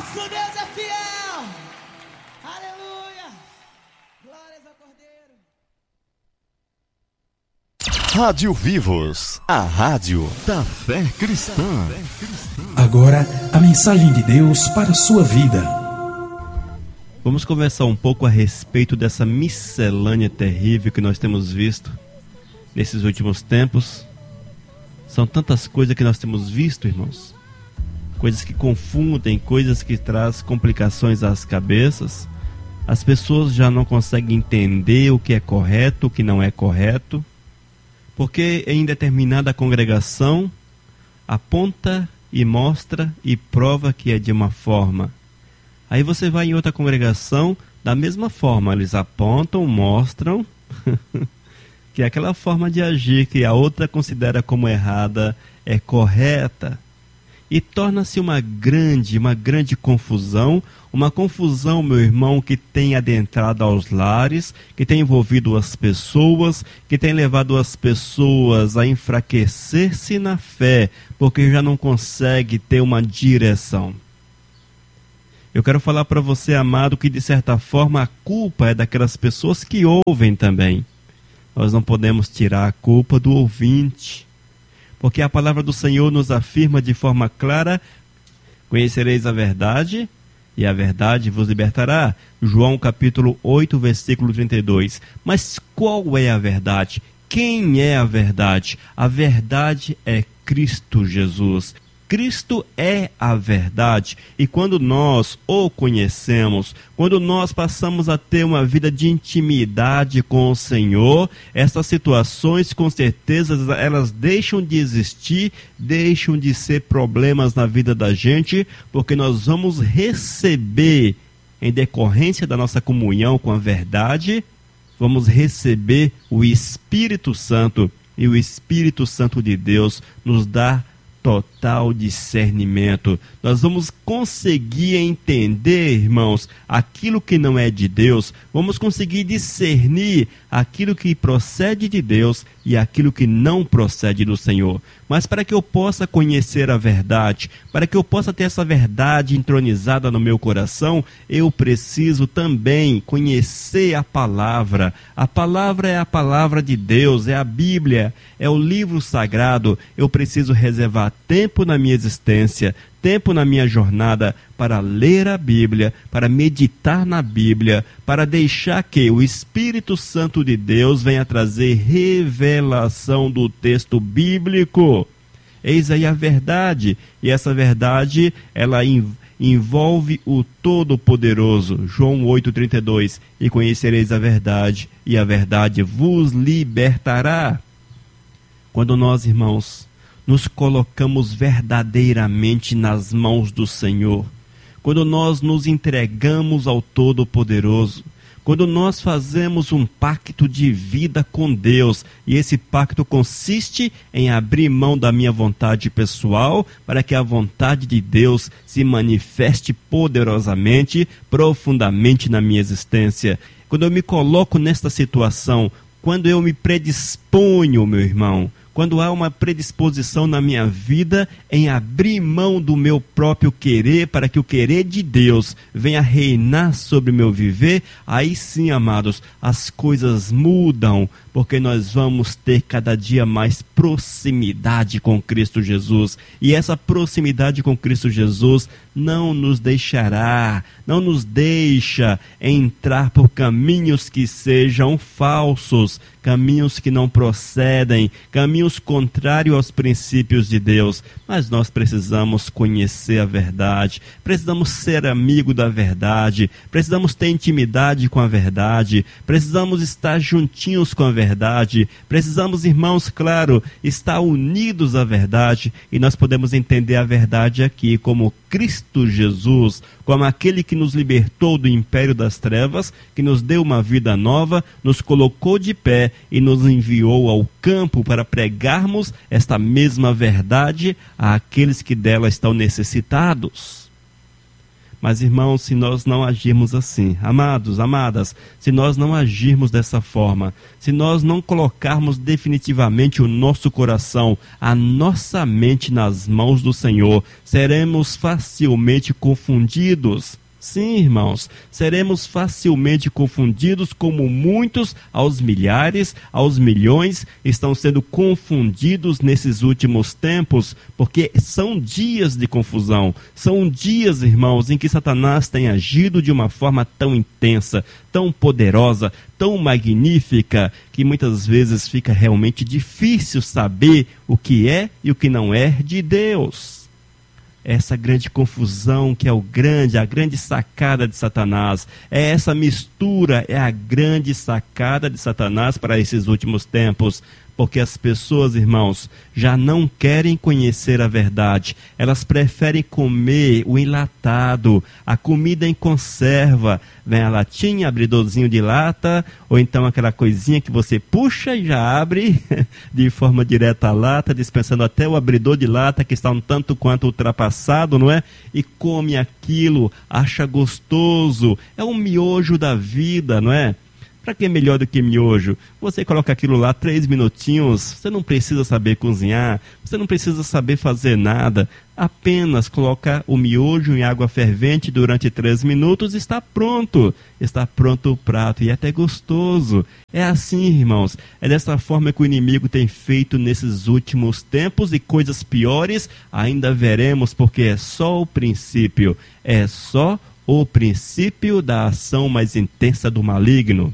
Nosso Deus é fiel. Aleluia. Glórias ao Cordeiro. Rádio Vivos, a rádio da fé cristã. Agora, a mensagem de Deus para a sua vida. Vamos conversar um pouco a respeito dessa miscelânea terrível que nós temos visto nesses últimos tempos. São tantas coisas que nós temos visto, irmãos. Coisas que confundem, coisas que trazem complicações às cabeças. As pessoas já não conseguem entender o que é correto, o que não é correto. Porque em determinada congregação aponta e mostra e prova que é de uma forma. Aí você vai em outra congregação, da mesma forma, eles apontam, mostram que aquela forma de agir que a outra considera como errada é correta. E torna-se uma grande confusão, uma confusão, meu irmão, que tem adentrado aos lares, que tem envolvido as pessoas, que tem levado as pessoas a enfraquecer-se na fé, porque já não consegue ter uma direção. Eu quero falar para você, amado, que de certa forma a culpa é daquelas pessoas que ouvem também. Nós não podemos tirar a culpa do ouvinte, porque a palavra do Senhor nos afirma de forma clara: conhecereis a verdade, e a verdade vos libertará. João capítulo 8, versículo 32. Mas qual é a verdade? Quem é a verdade? A verdade é Cristo Jesus. Cristo é a verdade, e quando nós o conhecemos, quando nós passamos a ter uma vida de intimidade com o Senhor, essas situações, com certeza, elas deixam de existir, deixam de ser problemas na vida da gente, porque nós vamos receber, em decorrência da nossa comunhão com a verdade, vamos receber o Espírito Santo, e o Espírito Santo de Deus nos dá total discernimento. Nós vamos conseguir entender, irmãos, aquilo que não é de Deus. Vamos conseguir discernir aquilo que procede de Deus e aquilo que não procede do Senhor. Mas para que eu possa conhecer a verdade, para que eu possa ter essa verdade entronizada no meu coração, eu preciso também conhecer a palavra. A palavra é a palavra de Deus, é a Bíblia, é o livro sagrado. Eu preciso reservar tempo na minha existência, tempo na minha jornada para ler a Bíblia, para meditar na Bíblia, para deixar que o Espírito Santo de Deus venha trazer revelação do texto bíblico. Eis aí a verdade, e essa verdade, ela envolve o Todo-Poderoso. João 8,32. E conhecereis a verdade, e a verdade vos libertará. Quando nós, irmãos, nos colocamos verdadeiramente nas mãos do Senhor, quando nós nos entregamos ao Todo-Poderoso, quando nós fazemos um pacto de vida com Deus, e esse pacto consiste em abrir mão da minha vontade pessoal para que a vontade de Deus se manifeste poderosamente, profundamente na minha existência. Quando eu me coloco nesta situação, quando eu me predisponho, meu irmão, quando há uma predisposição na minha vida em abrir mão do meu próprio querer para que o querer de Deus venha reinar sobre o meu viver, aí sim, amados, as coisas mudam, porque nós vamos ter cada dia mais proximidade com Cristo Jesus. E essa proximidade com Cristo Jesus não nos deixará, não nos deixa entrar por caminhos que sejam falsos, caminhos que não procedem, caminhos contrários aos princípios de Deus. Mas nós precisamos conhecer a verdade, precisamos ser amigo da verdade, precisamos ter intimidade com a verdade, precisamos estar juntinhos com a verdade, precisamos, irmãos, claro, estar unidos à verdade, e nós podemos entender a verdade aqui como Cristo Jesus, como aquele que nos libertou do império das trevas, que nos deu uma vida nova, nos colocou de pé e nos enviou ao campo para pregarmos esta mesma verdade àqueles que dela estão necessitados. Mas, irmãos, se nós não agirmos assim, amados, amadas, se nós não agirmos dessa forma, se nós não colocarmos definitivamente o nosso coração, a nossa mente nas mãos do Senhor, seremos facilmente confundidos. Sim, irmãos, seremos facilmente confundidos, como muitos, aos milhares, aos milhões, estão sendo confundidos nesses últimos tempos, porque são dias de confusão, são dias, irmãos, em que Satanás tem agido de uma forma tão intensa, tão poderosa, tão magnífica, que muitas vezes fica realmente difícil saber o que é e o que não é de Deus. Essa grande confusão que é a grande sacada de Satanás, é essa mistura, é a grande sacada de Satanás para esses últimos tempos, porque as pessoas, irmãos, já não querem conhecer a verdade, elas preferem comer o enlatado, a comida em conserva, vem a latinha, abridorzinho de lata, ou então aquela coisinha que você puxa e já abre de forma direta a lata, dispensando até o abridor de lata que está um tanto quanto ultrapassado, não é? E come aquilo, acha gostoso, é um miojo da vida, não é? Para que é melhor do que miojo? Você coloca aquilo lá 3 minutinhos, você não precisa saber cozinhar, você não precisa saber fazer nada, apenas colocar o miojo em água fervente durante 3 minutos e está pronto o prato, e é até gostoso. É assim, irmãos, é dessa forma que o inimigo tem feito nesses últimos tempos, e coisas piores ainda veremos, porque é só o princípio da ação mais intensa do maligno.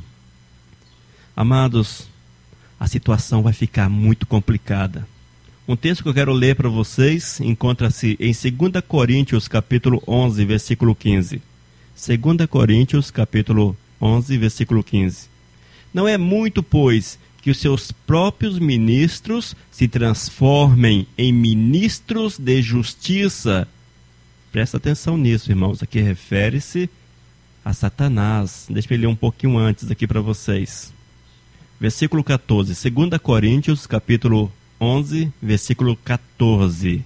Amados, a situação vai ficar muito complicada. Um texto que eu quero ler para vocês encontra-se em 2 Coríntios, capítulo 11, versículo 15. 2 Coríntios, capítulo 11, versículo 15. Não é muito, pois, que os seus próprios ministros se transformem em ministros de justiça. Presta atenção nisso, irmãos. Aqui refere-se a Satanás. Deixa eu ler um pouquinho antes aqui para vocês. Versículo 14, 2 Coríntios, capítulo 11, versículo 14.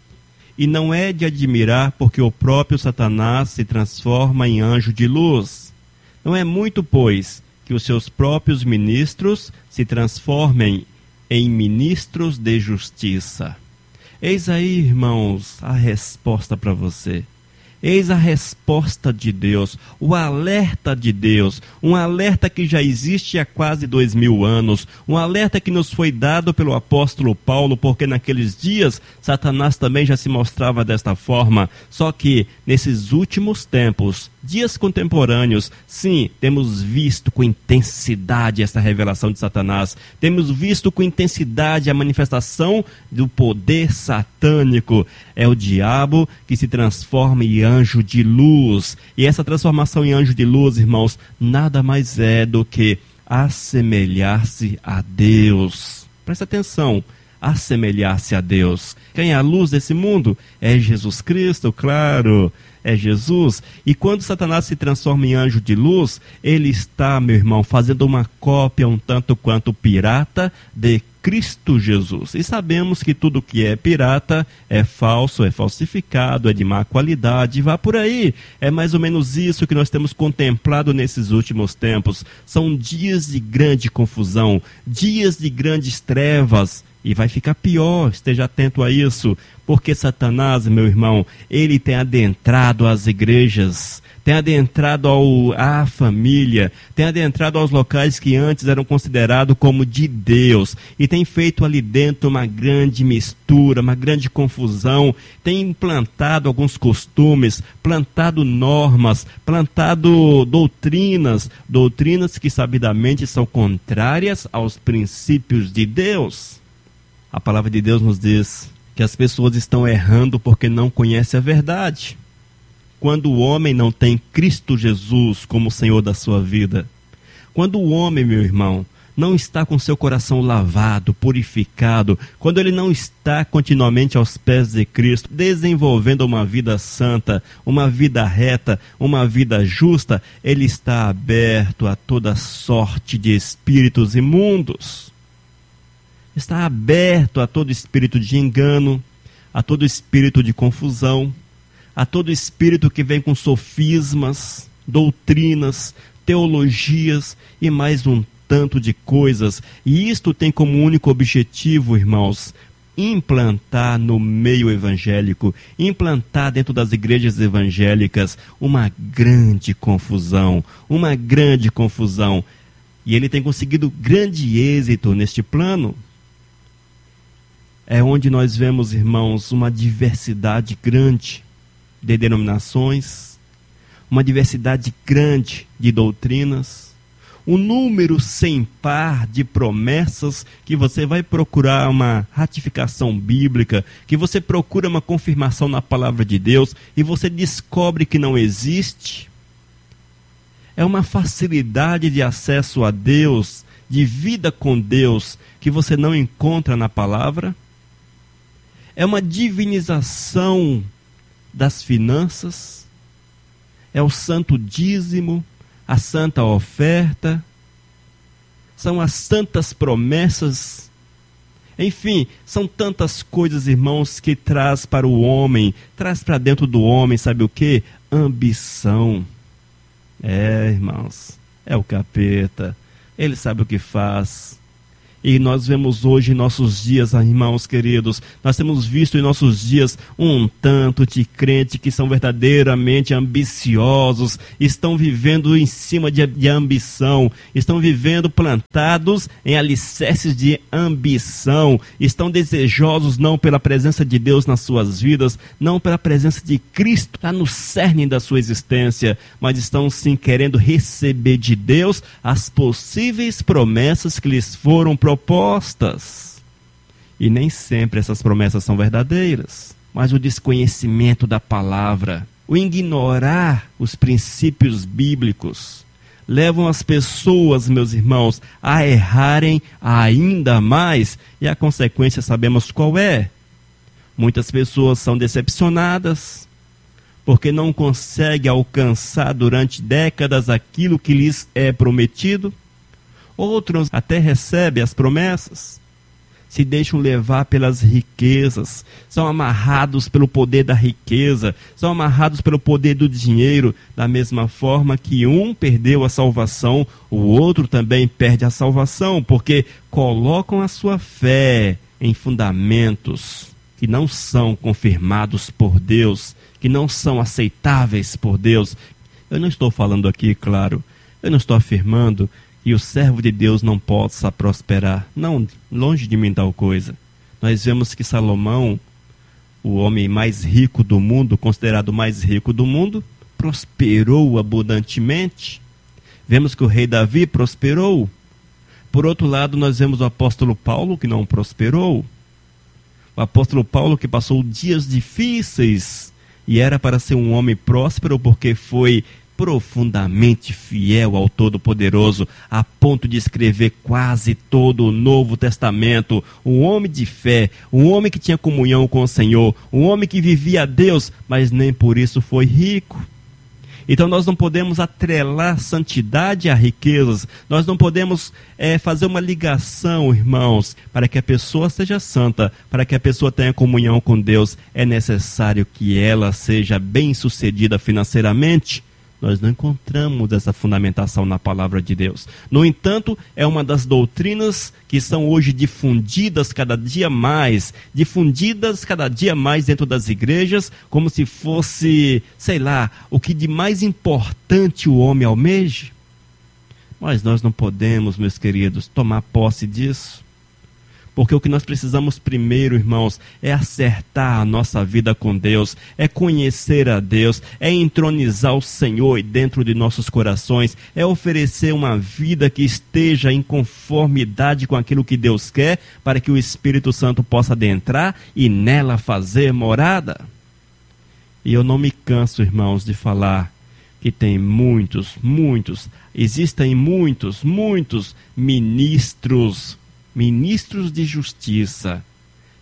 E não é de admirar, porque o próprio Satanás se transforma em anjo de luz. Não é muito, pois, que os seus próprios ministros se transformem em ministros de justiça. Eis aí, irmãos, a resposta para você. Eis a resposta de Deus, o alerta de Deus, um alerta que já existe há quase 2000 anos, um alerta que nos foi dado pelo apóstolo Paulo, porque naqueles dias Satanás também já se mostrava desta forma, só que nesses últimos tempos, dias contemporâneos, sim, temos visto com intensidade essa revelação de Satanás, temos visto com intensidade a manifestação do poder satânico. É o diabo que se transforma em anjo de luz, e essa transformação em anjo de luz, irmãos, nada mais é do que assemelhar-se a Deus. Presta atenção, assemelhar-se a Deus. Quem é a luz desse mundo? É Jesus Cristo, claro, é Jesus. E quando Satanás se transforma em anjo de luz, ele está, meu irmão, fazendo uma cópia um tanto quanto pirata de Cristo Jesus. E sabemos que tudo que é pirata é falso, é falsificado, é de má qualidade, vá por aí. É mais ou menos isso que nós temos contemplado nesses últimos tempos. São dias de grande confusão, dias de grandes trevas. E vai ficar pior, esteja atento a isso, porque Satanás, meu irmão, ele tem adentrado as igrejas, tem adentrado à família, tem adentrado aos locais que antes eram considerados como de Deus, e tem feito ali dentro uma grande mistura, uma grande confusão, tem implantado alguns costumes, plantado normas, plantado doutrinas que sabidamente são contrárias aos princípios de Deus. A palavra de Deus nos diz que as pessoas estão errando porque não conhecem a verdade. Quando o homem não tem Cristo Jesus como Senhor da sua vida, quando o homem, meu irmão, não está com seu coração lavado, purificado, quando ele não está continuamente aos pés de Cristo, desenvolvendo uma vida santa, uma vida reta, uma vida justa, ele está aberto a toda sorte de espíritos imundos. Está aberto a todo espírito de engano, a todo espírito de confusão, a todo espírito que vem com sofismas, doutrinas, teologias e mais um tanto de coisas. E isto tem como único objetivo, irmãos, implantar no meio evangélico, implantar dentro das igrejas evangélicas uma grande confusão. E ele tem conseguido grande êxito neste plano. É onde nós vemos, irmãos, uma diversidade grande de denominações, uma diversidade grande de doutrinas, um número sem par de promessas, que você vai procurar uma ratificação bíblica, que você procura uma confirmação na palavra de Deus e você descobre que não existe. É uma facilidade de acesso a Deus, de vida com Deus, que você não encontra na palavra. É uma divinização das finanças, é o santo dízimo, a santa oferta, são as santas promessas. Enfim, são tantas coisas, irmãos, que traz para o homem, traz para dentro do homem, sabe o quê? Ambição. Irmãos, é o capeta, ele sabe o que faz. E nós vemos hoje em nossos dias, irmãos queridos, nós temos visto em nossos dias um tanto de crentes que são verdadeiramente ambiciosos, estão vivendo em cima de ambição, estão vivendo plantados em alicerces de ambição, estão desejosos não pela presença de Deus nas suas vidas, não pela presença de Cristo, está no cerne da sua existência, mas estão sim querendo receber de Deus as possíveis promessas que lhes foram propostas. E nem sempre essas promessas são verdadeiras, mas o desconhecimento da palavra, o ignorar os princípios bíblicos, levam as pessoas, meus irmãos, a errarem ainda mais, e a consequência sabemos qual é. Muitas pessoas são decepcionadas, porque não conseguem alcançar durante décadas aquilo que lhes é prometido. Outros até recebem as promessas, se deixam levar pelas riquezas, são amarrados pelo poder da riqueza, são amarrados pelo poder do dinheiro, da mesma forma que um perdeu a salvação, o outro também perde a salvação, porque colocam a sua fé em fundamentos que não são confirmados por Deus, que não são aceitáveis por Deus. Eu não estou falando aqui, claro, eu não estou afirmando e o servo de Deus não possa prosperar. Não, longe de mim tal coisa. Nós vemos que Salomão, o homem mais rico do mundo, considerado o mais rico do mundo, prosperou abundantemente. Vemos que o rei Davi prosperou. Por outro lado, nós vemos o apóstolo Paulo, que não prosperou. O apóstolo Paulo, que passou dias difíceis e era para ser um homem próspero, porque foi profundamente fiel ao Todo-Poderoso, a ponto de escrever quase todo o Novo Testamento. Um homem de fé, um homem que tinha comunhão com o Senhor, um homem que vivia a Deus, mas nem por isso foi rico. Então nós não podemos atrelar santidade a riquezas, nós não podemos fazer uma ligação, irmãos, para que a pessoa seja santa, para que a pessoa tenha comunhão com Deus, é necessário que ela seja bem-sucedida financeiramente. Nós não encontramos essa fundamentação na palavra de Deus. No entanto, é uma das doutrinas que são hoje difundidas cada dia mais dentro das igrejas, como se fosse, sei lá, o que de mais importante o homem almeja. Mas nós não podemos, meus queridos, tomar posse disso. Porque o que nós precisamos primeiro, irmãos, é acertar a nossa vida com Deus, é conhecer a Deus, é entronizar o Senhor dentro de nossos corações, é oferecer uma vida que esteja em conformidade com aquilo que Deus quer, para que o Espírito Santo possa adentrar e nela fazer morada. E eu não me canso, irmãos, de falar que tem existem muitos ministros de justiça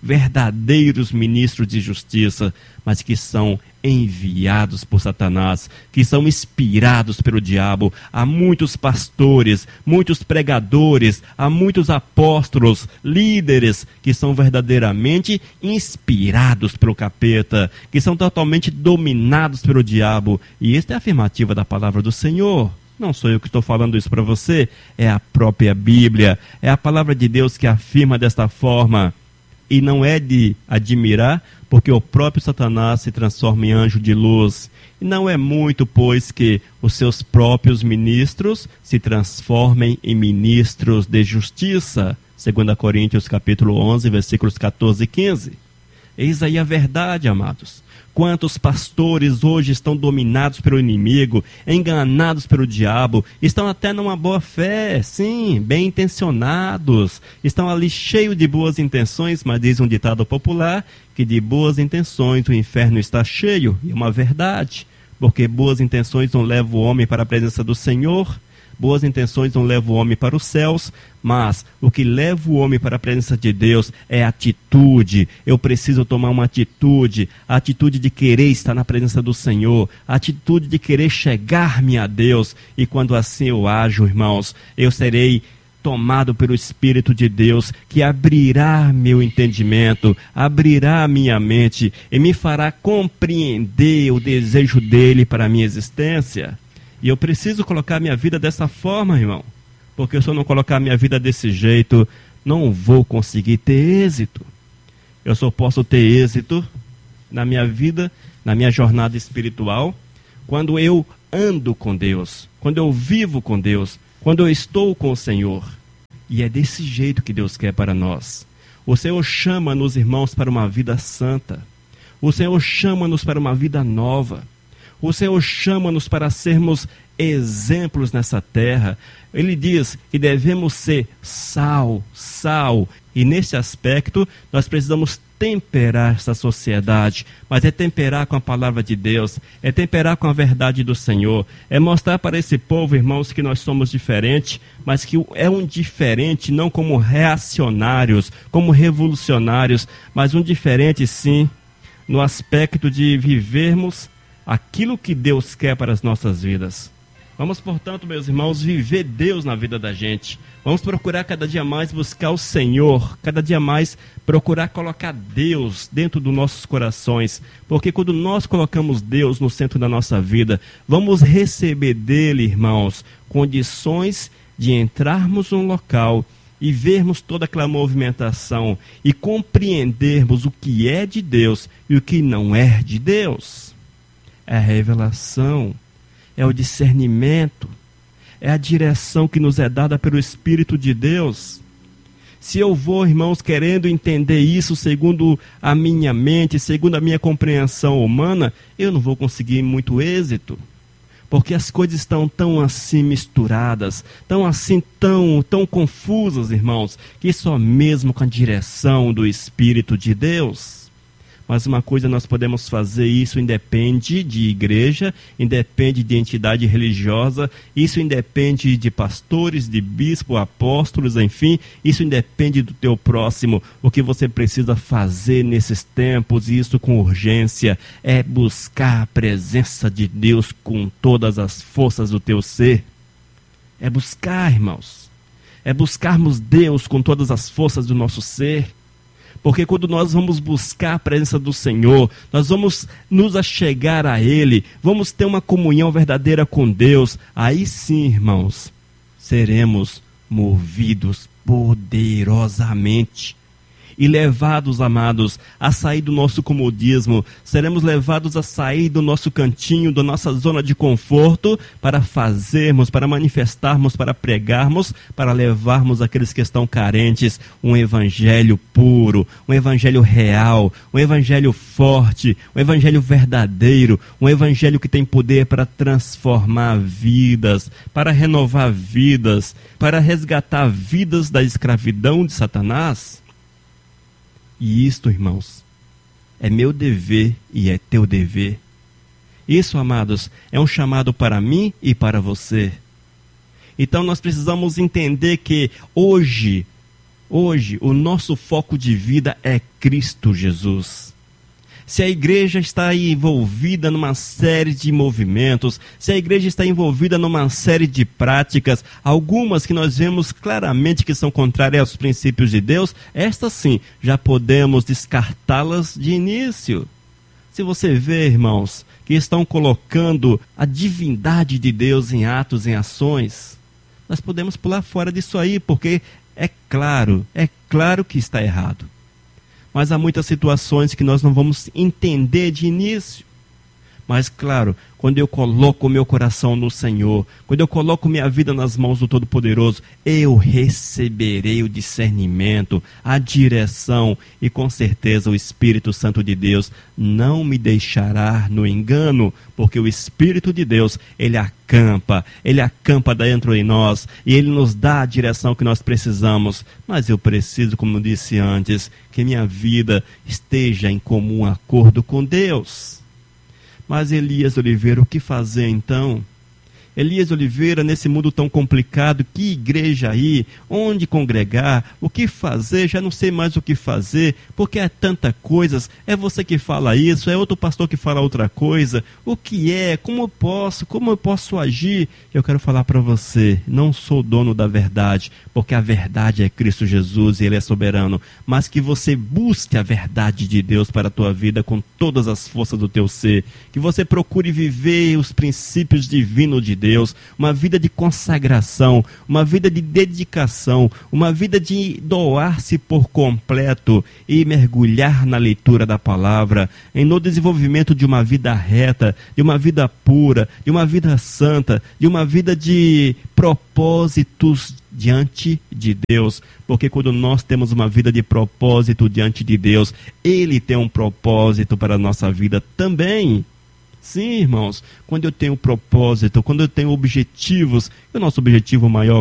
verdadeiros ministros de justiça, mas que são enviados por Satanás, que são inspirados pelo diabo. Há muitos pastores, muitos pregadores, há muitos apóstolos, líderes que são verdadeiramente inspirados pelo capeta, que são totalmente dominados pelo diabo. E esta é a afirmativa da palavra do Senhor. Não sou eu que estou falando isso para você, é a própria Bíblia, é a palavra de Deus que afirma desta forma. E não é de admirar, porque o próprio Satanás se transforma em anjo de luz. E não é muito, pois, que os seus próprios ministros se transformem em ministros de justiça. 2 Coríntios capítulo 11, versículos 14 e 15. Eis aí a verdade, amados. Quantos pastores hoje estão dominados pelo inimigo, enganados pelo diabo, estão até numa boa fé, sim, bem intencionados, estão ali cheios de boas intenções, mas diz um ditado popular que de boas intenções o inferno está cheio, e é uma verdade, porque boas intenções não levam o homem para a presença do Senhor. Boas intenções não levam o homem para os céus, mas o que leva o homem para a presença de Deus é atitude. Eu preciso tomar uma atitude, a atitude de querer estar na presença do Senhor, a atitude de querer chegar-me a Deus. E quando assim eu ajo, irmãos, eu serei tomado pelo Espírito de Deus, que abrirá meu entendimento, abrirá minha mente e me fará compreender o desejo dele para a minha existência. E eu preciso colocar minha vida dessa forma, irmão. Porque se eu não colocar minha vida desse jeito, não vou conseguir ter êxito. Eu só posso ter êxito na minha vida, na minha jornada espiritual, quando eu ando com Deus, quando eu vivo com Deus, quando eu estou com o Senhor. E é desse jeito que Deus quer para nós. O Senhor chama-nos, irmãos, para uma vida santa. O Senhor chama-nos para uma vida nova. O Senhor chama-nos para sermos exemplos nessa terra. Ele diz que devemos ser sal. E nesse aspecto, nós precisamos temperar essa sociedade. Mas é temperar com a palavra de Deus, é temperar com a verdade do Senhor. É mostrar para esse povo, irmãos, que nós somos diferentes, mas que é um diferente não como reacionários, como revolucionários, mas um diferente, sim, no aspecto de vivermos aquilo que Deus quer para as nossas vidas. Vamos, portanto, meus irmãos, viver Deus na vida da gente. Vamos procurar cada dia mais buscar o Senhor, cada dia mais procurar colocar Deus dentro dos nossos corações, porque quando nós colocamos Deus no centro da nossa vida, vamos receber dele, irmãos, condições de entrarmos num local e vermos toda aquela movimentação e compreendermos o que é de Deus e o que não é de Deus. É a revelação, é o discernimento, é a direção que nos é dada pelo Espírito de Deus. Se eu vou, irmãos, querendo entender isso segundo a minha mente, segundo a minha compreensão humana, eu não vou conseguir muito êxito. Porque as coisas estão tão assim misturadas, tão assim, tão confusas, irmãos, que só mesmo com a direção do Espírito de Deus. Mas uma coisa nós podemos fazer, isso independe de igreja, independe de entidade religiosa, isso independe de pastores, de bispos, apóstolos, enfim, isso independe do teu próximo. O que você precisa fazer nesses tempos, e isso com urgência, é buscar a presença de Deus com todas as forças do teu ser. É buscar, irmãos, é buscarmos Deus com todas as forças do nosso ser. Porque quando nós vamos buscar a presença do Senhor, nós vamos nos achegar a Ele, vamos ter uma comunhão verdadeira com Deus, aí sim, irmãos, seremos movidos poderosamente e levados, amados, a sair do nosso comodismo. Seremos levados a sair do nosso cantinho, da nossa zona de conforto, para fazermos, para manifestarmos, para pregarmos, para levarmos aqueles que estão carentes um evangelho puro, um evangelho real, um evangelho forte, um evangelho verdadeiro, um evangelho que tem poder para transformar vidas, para renovar vidas, para resgatar vidas da escravidão de Satanás. E isto, irmãos, é meu dever e é teu dever. Isso, amados, é um chamado para mim e para você. Então nós precisamos entender que hoje Hoje, o nosso foco de vida é Cristo Jesus. Se a igreja está aí envolvida numa série de movimentos, se a igreja está envolvida numa série de práticas, algumas que nós vemos claramente que são contrárias aos princípios de Deus, estas sim, já podemos descartá-las de início. Se você vê, irmãos, que estão colocando a divindade de Deus em atos, em ações, nós podemos pular fora disso aí, porque é claro que está errado. Mas há muitas situações que nós não vamos entender de início. Mas claro, quando eu coloco o meu coração no Senhor, quando eu coloco minha vida nas mãos do Todo-Poderoso, eu receberei o discernimento, a direção e com certeza o Espírito Santo de Deus não me deixará no engano, porque o Espírito de Deus, ele acampa dentro de nós e ele nos dá a direção que nós precisamos. Mas eu preciso, como eu disse antes, que minha vida esteja em comum acordo com Deus. Mas Elias Oliveira, o que fazer então? Elias Oliveira, nesse mundo tão complicado, que igreja ir? Onde congregar? O que fazer? Já não sei mais o que fazer, porque é tanta coisas. É você que fala isso, é outro pastor que fala outra coisa. O que é? Como eu posso agir? Eu quero falar para você, não sou dono da verdade, porque a verdade é Cristo Jesus e Ele é soberano. Mas que você busque a verdade de Deus para a tua vida com todas as forças do teu ser. Que você procure viver os princípios divinos de Deus, uma vida de consagração, uma vida de dedicação, uma vida de doar-se por completo e mergulhar na leitura da palavra, no desenvolvimento de uma vida reta, de uma vida pura, de uma vida santa, de uma vida de propósitos diante de Deus, porque quando nós temos uma vida de propósito diante de Deus, Ele tem um propósito para a nossa vida também. Sim, irmãos, quando eu tenho propósito, quando eu tenho objetivos, e o nosso objetivo maior